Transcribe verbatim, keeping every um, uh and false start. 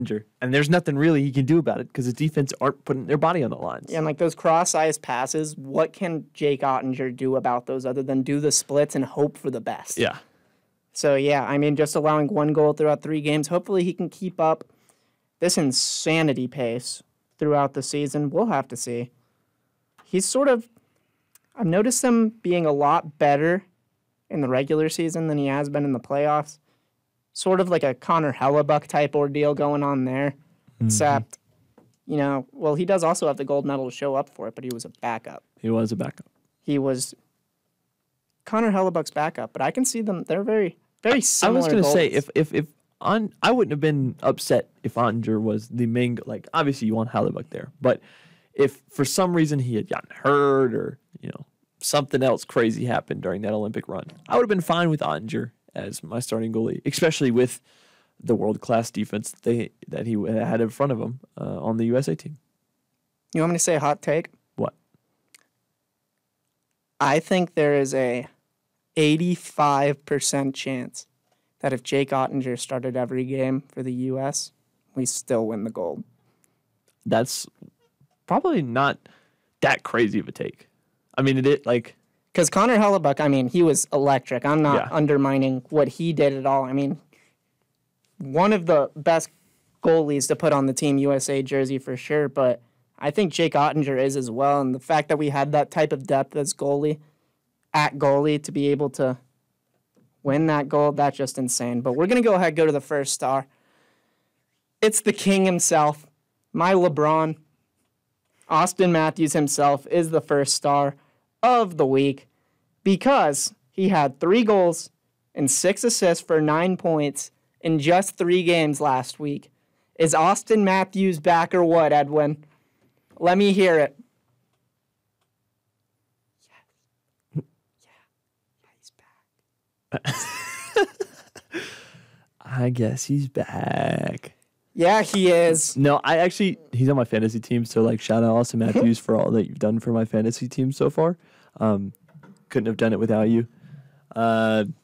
And there's nothing really he can do about it because the defense aren't putting their body on the lines. Yeah, and like those cross-sized passes, what can Jake Ottinger do about those other than do the splits and hope for the best? Yeah. So, yeah, I mean, just allowing one goal throughout three games, hopefully he can keep up this insanity pace throughout the season. We'll have to see. He's sort of, I've noticed him being a lot better in the regular season than he has been in the playoffs. Sort of like a Connor Hellebuck type ordeal going on there. Mm-hmm. Except, you know, well, he does also have the gold medal to show up for it, but he was a backup. He was a backup. He was Connor Hellebuck's backup, but I can see them. They're very, very similar. I was going to goalies. say, if if if on, I wouldn't have been upset if Ottinger was the main. Like, obviously, you want Hellebuck there, but if for some reason he had gotten hurt or you know something else crazy happened during that Olympic run, I would have been fine with Ottinger as my starting goalie, especially with the world-class defense they that he had in front of him uh, on the U S A team. You want me to say a hot take? What? I think there is a eighty-five percent chance that if Jake Ottinger started every game for the U S, we still win the gold. That's probably not that crazy of a take. I mean, it, it like... Because Connor Hellebuck, I mean, he was electric. I'm not yeah. undermining what he did at all. I mean, one of the best goalies to put on the Team U S A jersey for sure, but I think Jake Ottinger is as well. And the fact that we had that type of depth as goalie, at goalie, to be able to win that gold, that's just insane. But we're going to go ahead and go to the first star. It's the king himself, my LeBron. Auston Matthews himself is the first star of the week because he had three goals and six assists for nine points in just three games last week. Is Auston Matthews back or what, Edwin? Let me hear it. Yeah, yeah, yeah, he's back. I guess he's back. Yeah, he is. No, I actually, he's on my fantasy team, so like shout out Auston Matthews for all that you've done for my fantasy team so far. Um, couldn't have done it without you. Uh,